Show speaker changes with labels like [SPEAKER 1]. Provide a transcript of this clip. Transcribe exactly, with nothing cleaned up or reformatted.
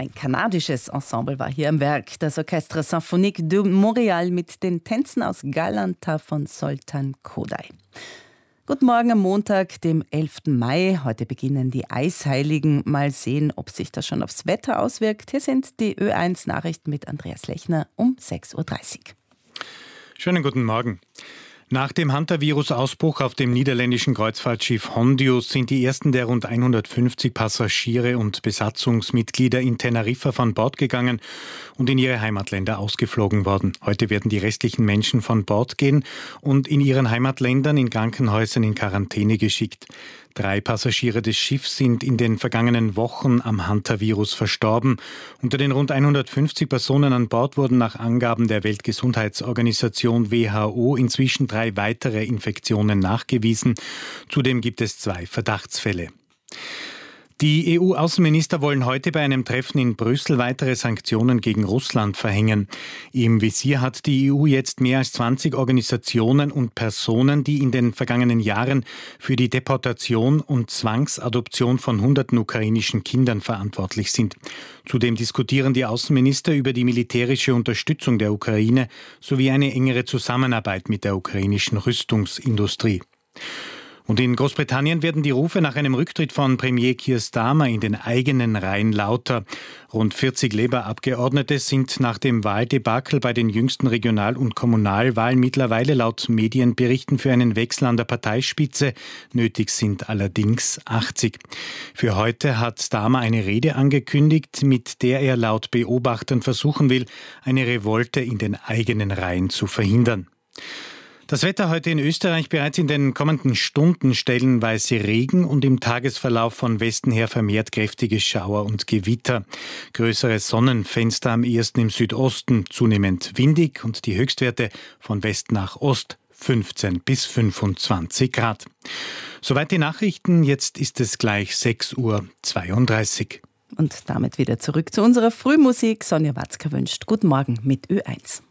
[SPEAKER 1] Ein kanadisches Ensemble war hier am Werk, das Orchestre Symphonique de Montréal mit den Tänzen aus Galanta von Zoltán Kodály. Guten Morgen am Montag, dem elften Mai. Heute beginnen die Eisheiligen. Mal sehen, ob sich das schon aufs Wetter auswirkt. Hier sind die Ö eins Nachrichten mit Andreas Lechner um sechs Uhr dreißig.
[SPEAKER 2] Schönen guten Morgen. Nach dem Hantavirus-Ausbruch auf dem niederländischen Kreuzfahrtschiff Hondius sind die ersten der rund hundertfünfzig Passagiere und Besatzungsmitglieder in Teneriffa von Bord gegangen und in ihre Heimatländer ausgeflogen worden. Heute werden die restlichen Menschen von Bord gehen und in ihren Heimatländern in Krankenhäusern in Quarantäne geschickt. Drei Passagiere des Schiffs sind in den vergangenen Wochen am Hantavirus verstorben. Unter den rund hundertfünfzig Personen an Bord wurden nach Angaben der Weltgesundheitsorganisation W H O inzwischen drei weitere Infektionen nachgewiesen. Zudem gibt es zwei Verdachtsfälle. Die E U-Außenminister wollen heute bei einem Treffen in Brüssel weitere Sanktionen gegen Russland verhängen. Im Visier hat die E U jetzt mehr als zwanzig Organisationen und Personen, die in den vergangenen Jahren für die Deportation und Zwangsadoption von hunderten ukrainischen Kindern verantwortlich sind. Zudem diskutieren die Außenminister über die militärische Unterstützung der Ukraine sowie eine engere Zusammenarbeit mit der ukrainischen Rüstungsindustrie. Und in Großbritannien werden die Rufe nach einem Rücktritt von Premier Keir Starmer in den eigenen Reihen lauter. Rund vierzig Labour-Abgeordnete sind nach dem Wahldebakel bei den jüngsten Regional- und Kommunalwahlen mittlerweile laut Medienberichten für einen Wechsel an der Parteispitze. Nötig sind allerdings achtzig. Für heute hat Starmer eine Rede angekündigt, mit der er laut Beobachtern versuchen will, eine Revolte in den eigenen Reihen zu verhindern. Das Wetter heute in Österreich: bereits in den kommenden Stunden stellenweise Regen und im Tagesverlauf von Westen her vermehrt kräftige Schauer und Gewitter. Größere Sonnenfenster am ehesten im Südosten, zunehmend windig und die Höchstwerte von West nach Ost fünfzehn bis fünfundzwanzig Grad. Soweit die Nachrichten, jetzt ist es gleich sechs Uhr zweiunddreißig.
[SPEAKER 1] Und damit wieder zurück zu unserer Frühmusik. Sonja Watzka wünscht Guten Morgen mit Ö eins.